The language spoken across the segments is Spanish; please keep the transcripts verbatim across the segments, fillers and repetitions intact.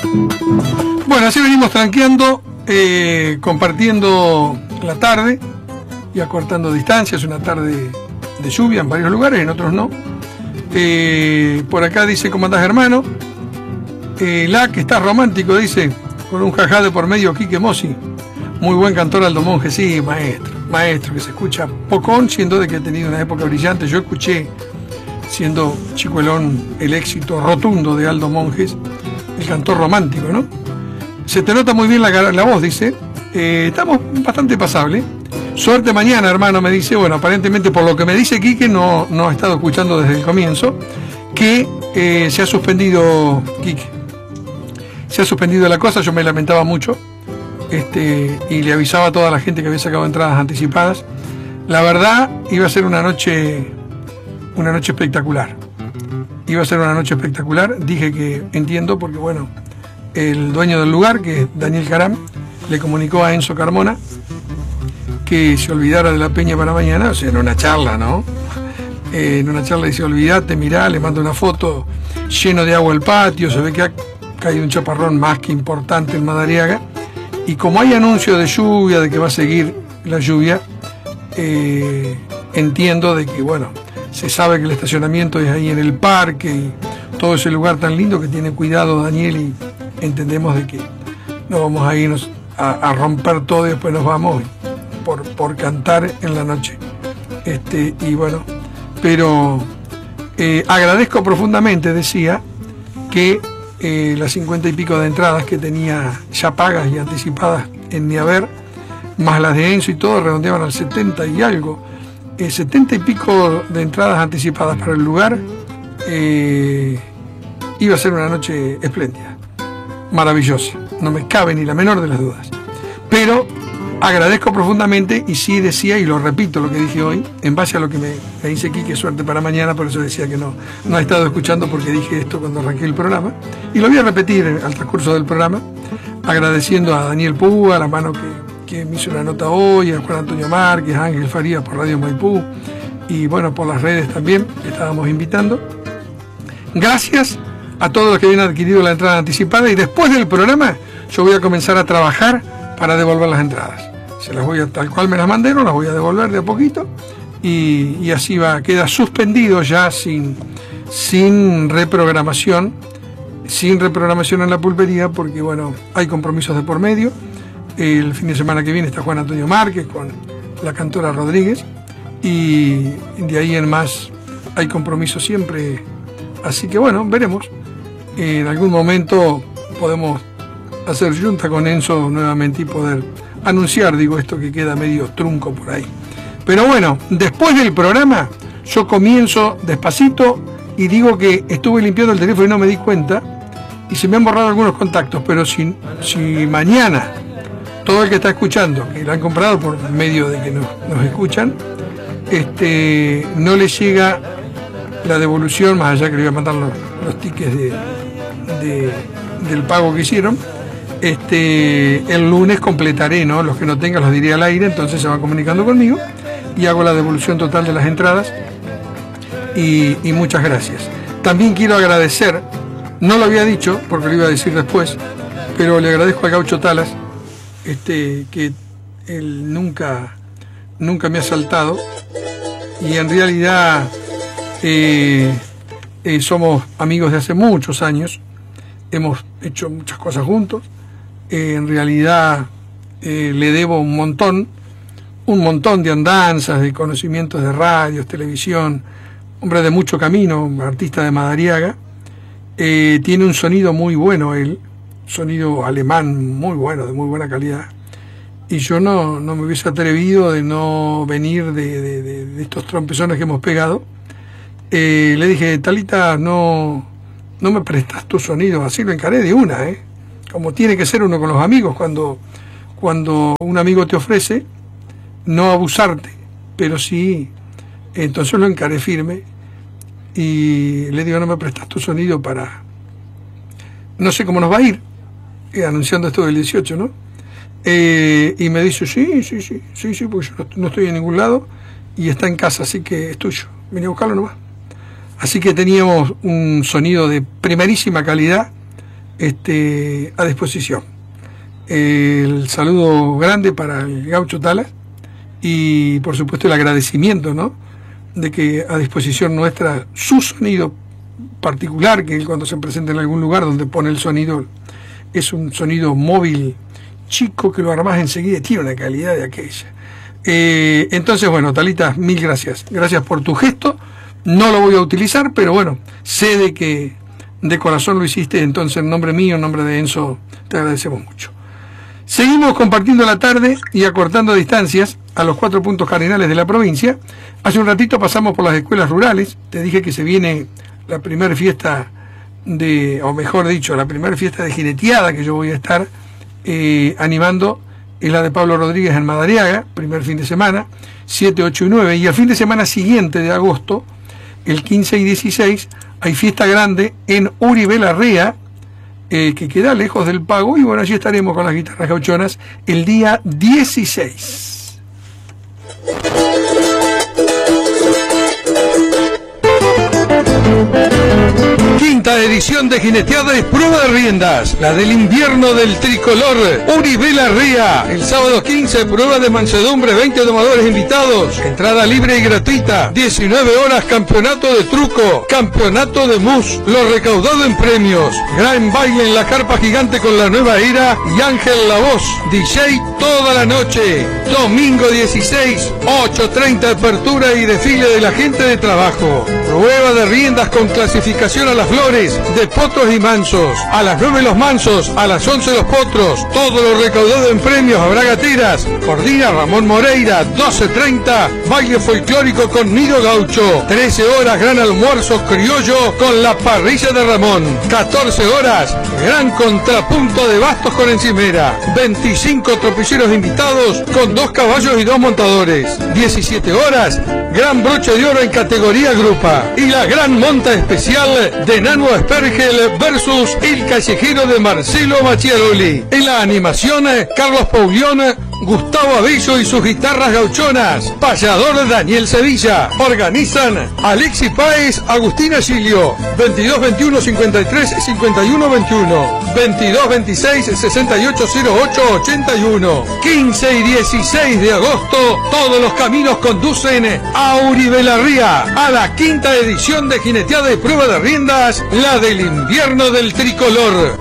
Bueno, así venimos tranqueando, eh, compartiendo la tarde y acortando distancias. Una tarde de lluvia en varios lugares, en otros no. Eh, por acá dice, ¿cómo andás, hermano? Eh, la que está romántico, dice, con un jajá de por medio, Quique Mossi. Muy buen cantor Aldo Monge, sí, maestro, maestro, que se escucha pocón, siendo de que ha tenido una época brillante. Yo escuché, siendo chicuelón, el éxito rotundo de Aldo Monjes, el cantor romántico, ¿no? Se te nota muy bien la, la voz, dice. Eh, estamos bastante pasable. Suerte mañana, hermano, me dice. Bueno, aparentemente por lo que me dice Quique, no, no ha estado escuchando desde el comienzo, que eh, se ha suspendido, Quique. Se ha suspendido la cosa, yo me lamentaba mucho. Este, y le avisaba a toda la gente que había sacado entradas anticipadas. La verdad, iba a ser una noche, una noche espectacular. Iba a ser una noche espectacular. Dije que entiendo porque, bueno, el dueño del lugar, que es Daniel Caram, le comunicó a Enzo Carmona que se olvidara de la peña para mañana, o sea, en una charla, ¿no? Eh, en una charla dice, olvídate, mirá, le mando una foto, lleno de agua el patio, se ve que ha caído un chaparrón más que importante en Madariaga. Y como hay anuncio de lluvia, de que va a seguir la lluvia, eh, entiendo de que, bueno, se sabe que el estacionamiento es ahí en el parque y todo ese lugar tan lindo que tiene cuidado Daniel, y entendemos de que no vamos a irnos a, a romper todo y después nos vamos por, por cantar en la noche. Este, y bueno, pero eh, agradezco profundamente, decía, que Eh, las cincuenta y pico de entradas que tenía ya pagas y anticipadas en mi haber, más las de Enzo y todo, redondeaban al setenta y algo. Eh, setenta y pico de entradas anticipadas para el lugar. Eh, iba a ser una noche espléndida, maravillosa, no me cabe ni la menor de las dudas. Pero agradezco profundamente, y sí decía, y lo repito lo que dije hoy, en base a lo que me, me dice Quique, suerte para mañana, por eso decía que no, no ha estado escuchando, porque dije esto cuando arranqué el programa, y lo voy a repetir al transcurso del programa, agradeciendo a Daniel Púa, a la mano que, que me hizo una nota hoy, a Juan Antonio Márquez, a Ángel Farías por Radio Maipú, y bueno, por las redes también, que estábamos invitando. Gracias a todos los que habían adquirido la entrada anticipada, y después del programa yo voy a comenzar a trabajar para devolver las entradas. Se las voy a, tal cual me las mandaron, las voy a devolver de a poquito, y, y así va, queda suspendido ya sin, sin reprogramación, sin reprogramación en la pulpería, porque bueno, hay compromisos de por medio. El fin de semana que viene está Juan Antonio Márquez con la cantora Rodríguez, y de ahí en más hay compromisos siempre, así que bueno, veremos. En algún momento podemos hacer junta con Enzo nuevamente y poder anunciar, digo, esto que queda medio trunco por ahí. Pero bueno, después del programa yo comienzo despacito y digo que estuve limpiando el teléfono y no me di cuenta, y se me han borrado algunos contactos, pero si, si mañana todo el que está escuchando, que lo han comprado por medio de que nos, nos escuchan, este, no le llega la devolución, más allá que le voy a mandar los, los tickets de, de, del pago que hicieron, Este, el lunes completaré, ¿no? Los que no tengan los diré al aire, entonces se van comunicando conmigo y hago la devolución total de las entradas, y, y muchas gracias. También quiero agradecer, no lo había dicho porque lo iba a decir después, pero le agradezco a Gaucho Talas, este, que él nunca, nunca me ha saltado, y en realidad eh, eh, somos amigos de hace muchos años, hemos hecho muchas cosas juntos. Eh, en realidad eh, le debo un montón, un montón de andanzas, de conocimientos de radios, televisión, hombre de mucho camino, artista de Madariaga. Eh, tiene un sonido muy bueno él, sonido alemán muy bueno, de muy buena calidad. Y yo no, no me hubiese atrevido de no venir de, de, de, de estos trompezones que hemos pegado. Eh, le dije, Talita, no, no me prestas tu sonido, así lo encaré de una, ¿eh? Como tiene que ser uno con los amigos, cuando, cuando un amigo te ofrece, no abusarte, pero sí. Entonces lo encaré firme y le digo, no me prestas tu sonido para... No sé cómo nos va a ir, eh, anunciando esto del dieciocho, ¿no? Eh, y me dice, sí, sí, sí, sí, sí, porque yo no, no estoy en ningún lado y está en casa, así que es tuyo, vine a buscarlo nomás. Así que teníamos un sonido de primerísima calidad, este, a disposición. El saludo grande para el Gaucho Tala y por supuesto el agradecimiento, ¿no?, de que a disposición nuestra su sonido particular, que él cuando se presenta en algún lugar donde pone el sonido es un sonido móvil chico que lo armás enseguida y tiene una calidad de aquella. Eh, entonces, bueno, Talita, mil gracias. Gracias por tu gesto. No lo voy a utilizar, pero bueno, sé de que de corazón lo hiciste, entonces en nombre mío, en nombre de Enzo, te agradecemos mucho. Seguimos compartiendo la tarde y acortando distancias a los cuatro puntos cardinales de la provincia. Hace un ratito pasamos por las escuelas rurales, te dije que se viene la primera fiesta de, o mejor dicho, la primera fiesta de jineteada que yo voy a estar eh, animando, es la de Pablo Rodríguez en Madariaga, primer fin de semana, siete, ocho y nueve, y el fin de semana siguiente de agosto, el quince y dieciséis, hay fiesta grande en Uribe Larrea, eh, que queda lejos del Pago, y bueno, allí estaremos con las guitarras gauchonas el día dieciséis. Quinta edición de jineteada y prueba de riendas, la del invierno del tricolor, Uribe Larrea. El sábado quince, prueba de mansedumbre, veinte domadores invitados, entrada libre y gratuita, diecinueve horas, campeonato de truco, campeonato de mus, lo recaudado en premios, gran baile en la carpa gigante con la nueva era y Ángel La Voz, D J toda la noche. Domingo dieciséis, ocho treinta, apertura y desfile de la gente de trabajo, prueba de riendas con clasificación a las flores de potros y mansos, a las nueve los mansos, a las once los potros, todo lo recaudado en premios. Habrá gateras, coordina Ramón Moreira. Doce treinta, baile folclórico con nido gaucho, trece horas, gran almuerzo criollo con la parrilla de Ramón, catorce horas, gran contrapunto de bastos con encimera, veinticinco tropilleros invitados con dos caballos y dos montadores, diecisiete horas, gran broche de oro en categoría grupa y la gran monta especial de Nano Aspergel versus el callejero de Marcelo Machiaroli. En la animación, Carlos Paulión, Gustavo Avillo y sus guitarras gauchonas. Payador Daniel Sevilla. Organizan Alexis Páez, Agustín Agilio. veintidós veintiuno cincuenta y tres cincuenta y uno veintiuno. veintidós veintiséis sesenta y ocho cero ocho ochenta y uno. quince y dieciséis de agosto, todos los caminos conducen a Uribe Larrea, a la quinta edición de jineteada y prueba de riendas, la del invierno del tricolor.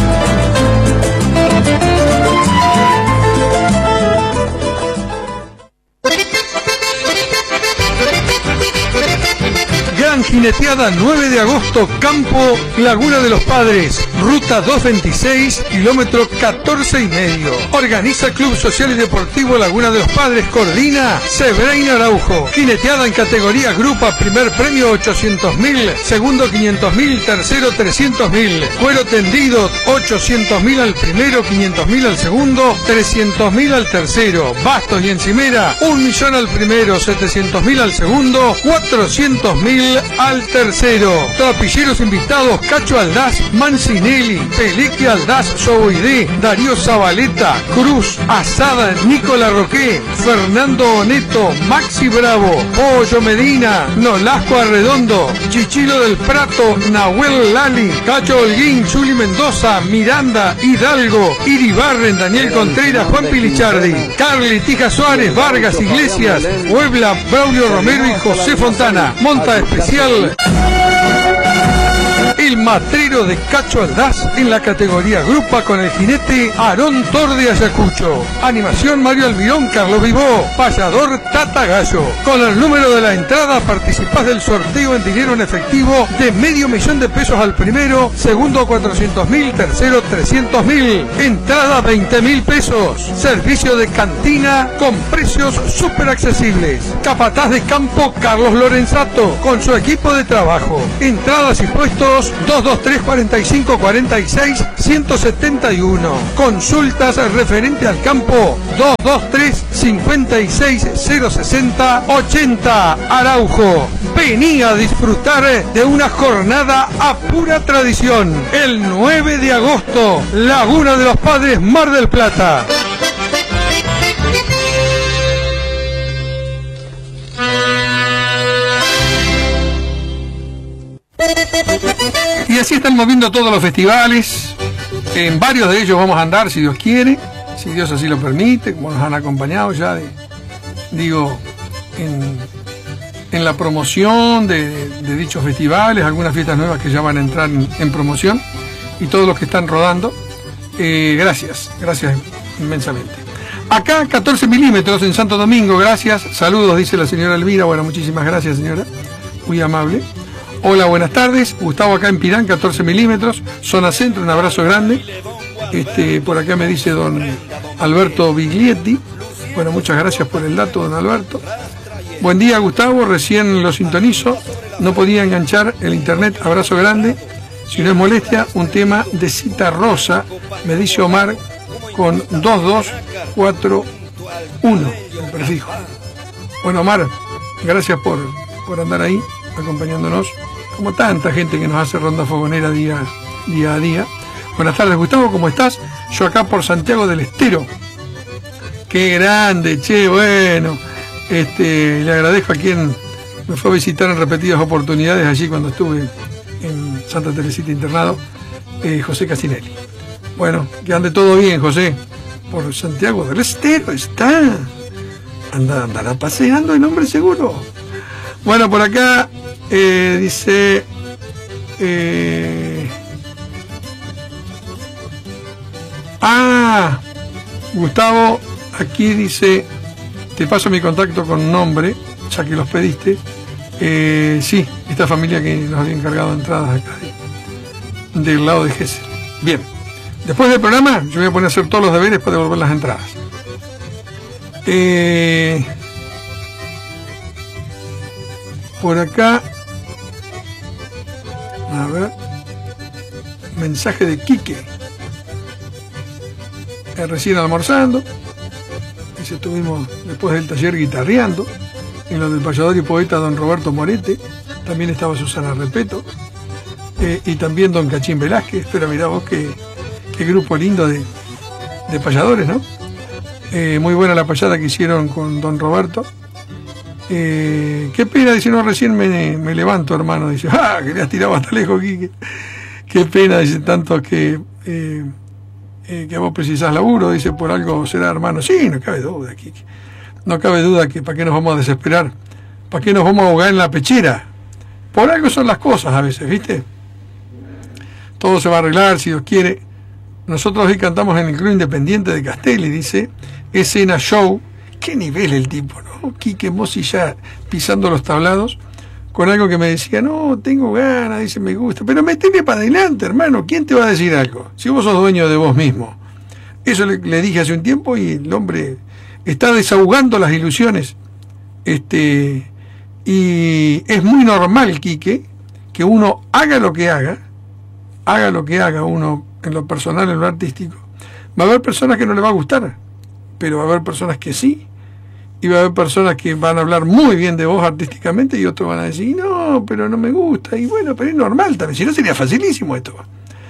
Gran jineteada nueve de agosto, campo Laguna de los Padres, ruta doscientos veintiséis, kilómetro catorce y medio. Organiza Club Social y Deportivo Laguna de los Padres, coordina Sebrain Araujo. Jineteada en categoría grupa, primer premio ochocientos mil, segundo quinientos mil, tercero trescientos mil. Cuero tendido ochocientos mil al primero, quinientos mil al segundo, trescientos mil al tercero. Bastos y encimera un millón al primero, setecientos mil al segundo, cuatrocientos mil al tercero. Tropilleros invitados: Cacho Aldaz, Mancinelli, Pelequi Aldaz, Soboidé, Darío Zabaleta, Cruz, Asada, Nicola Roqué, Fernando Oneto, Maxi Bravo, Pollo Medina, Nolasco Arredondo, Chichilo del Prato, Nahuel Lali, Cacho Holguín, Juli Mendoza, Miranda, Hidalgo, Iribarren, Daniel Contreras, Juan Pilichardi, Carly, Tija Suárez, Vargas, Iglesias, Puebla, Braulio Romero y José Fontana. Monta especial el matrero de Cacho Aldaz en la categoría grupa con el jinete Aarón Tor de Ayacucho. Animación Mario Almirón, Carlos Vivó. Payador Tata Gallo. Con el número de la entrada participás del sorteo en dinero en efectivo de medio millón de pesos al primero, segundo cuatrocientos mil, tercero trescientos mil. Entrada veinte mil pesos. Servicio de cantina con precios súper accesibles. Capataz de campo Carlos Lorenzato con su equipo de trabajo. Entradas y puestos dos dos tres, cuarenta y cinco, cuarenta y seis, ciento setenta y uno. Consultas referente al campo dos dos tres, cincuenta y seis, cero sesenta, ochenta. Araujo. Vení a disfrutar de una jornada a pura tradición. El nueve de agosto, Laguna de los Padres, Mar del Plata. Y así están moviendo todos los festivales, En varios de ellos vamos a andar, si Dios quiere, si Dios así lo permite, como nos han acompañado ya, de, digo, en, en la promoción de, de, de dichos festivales, algunas fiestas nuevas que ya van a entrar en, en promoción, y todos los que están rodando. Eh, gracias, gracias inmensamente. Acá catorce milímetros en Santo Domingo, gracias, saludos, dice la señora Elvira. Bueno, muchísimas gracias, señora, muy amable. Hola, buenas tardes. Gustavo acá en Pirán, catorce milímetros, zona centro, un abrazo grande. Este, por acá me dice don Alberto Biglietti. Bueno, muchas gracias por el dato, don Alberto. Buen día, Gustavo, recién lo sintonizo. No podía enganchar el internet, abrazo grande. Si no es molestia, un tema de Cita Rosa, me dice Omar, con dos dos cuatro uno, el prefijo. Bueno, Omar, gracias por, por andar ahí, acompañándonos, como tanta gente que nos hace ronda fogonera día, día a día. Buenas tardes, Gustavo, ¿cómo estás? Yo acá por Santiago del Estero. Qué grande, che, bueno. Este, le agradezco a quien me fue a visitar en repetidas oportunidades allí cuando estuve en Santa Teresita internado, eh, José Casinelli. Bueno, que ande todo bien, José. Por Santiago del Estero está. Anda, andará paseando el hombre seguro. Bueno, por acá eh, dice... Eh, ah, Gustavo, aquí dice, te paso mi contacto con nombre, ya que los pediste. Eh, sí, esta familia que nos había encargado entradas acá de, del lado de Gesell. Bien, después del programa yo voy a poner a hacer todos los deberes para devolver las entradas. Eh, por acá, a ver, mensaje de Quique. Eh, recién almorzando, y estuvimos después del taller guitarreando. En lo del payador y poeta don Roberto Morete, también estaba Susana Repeto, eh, y también don Cachín Velázquez. Pero mirá vos qué, qué grupo lindo de, de payadores, ¿no? Eh, muy buena la payada que hicieron con don Roberto. Eh, qué pena, dice, no, recién me, me levanto, hermano, dice, ah, que le has tirado hasta lejos, Quique. Qué pena, dice, tanto que, eh, eh, que vos precisás laburo, dice, por algo será, hermano. Sí, no cabe duda, Quique. No cabe duda que para qué nos vamos a desesperar, para qué nos vamos a ahogar en la pechera. Por algo son las cosas a veces, ¿viste? Todo se va a arreglar si Dios quiere. Nosotros hoy cantamos en el Club Independiente de Castelli, dice, escena show. Qué nivel el tipo, ¿no? Quique Mossi ya pisando los tablados, con algo que me decía, no, tengo ganas, dice, me gusta, pero meteme para adelante, hermano, ¿quién te va a decir algo? Si vos sos dueño de vos mismo. Eso le, le dije hace un tiempo y el hombre está desahogando las ilusiones. Este, y es muy normal, Quique, que uno haga lo que haga, haga lo que haga uno en lo personal, en lo artístico. Va a haber personas que no le va a gustar, pero va a haber personas que sí, y va a haber personas que van a hablar muy bien de vos artísticamente y otros van a decir, no, pero no me gusta, y bueno, pero es normal también, si no sería facilísimo esto.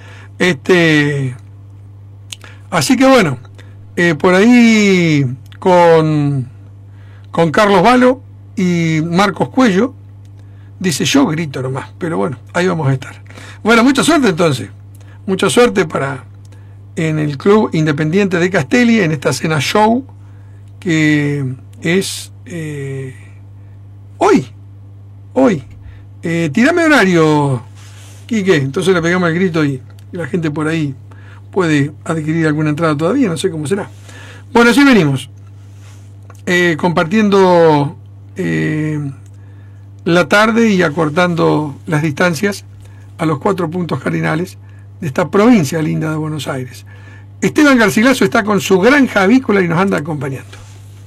Este, así que bueno, eh, por ahí... Con, con Carlos Valo y Marcos Cuello, dice, yo grito nomás, pero bueno, ahí vamos a estar. Bueno, mucha suerte entonces, mucha suerte para en el Club Independiente de Castelli, en esta cena show, que es eh, hoy, hoy. Eh, tirame horario, Quique, entonces le pegamos el grito y, y la gente por ahí puede adquirir alguna entrada todavía, no sé cómo será. Bueno, así venimos. Eh, compartiendo eh, la tarde y acortando las distancias a los cuatro puntos cardinales de esta provincia linda de Buenos Aires. Esteban Garcilaso está con su granja avícola y nos anda acompañando.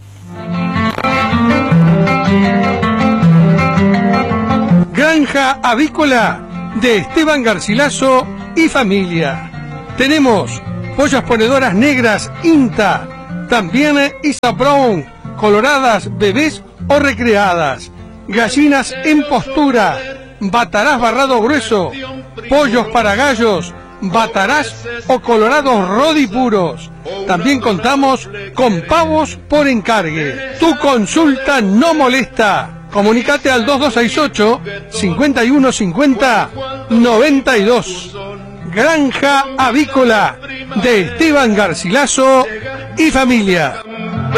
Granja avícola de Esteban Garcilaso y familia. Tenemos pollas ponedoras negras INTA, también Isa Brown, coloradas, bebés o recreadas, gallinas en postura, batarás barrado grueso, pollos para gallos, batarás o colorados rodi puros. También contamos con pavos por encargue. Tu consulta no molesta. Comunicate al dos dos seis ocho, cincuenta y uno cincuenta, noventa y dos. Granja Avícola de Esteban Garcilaso y familia.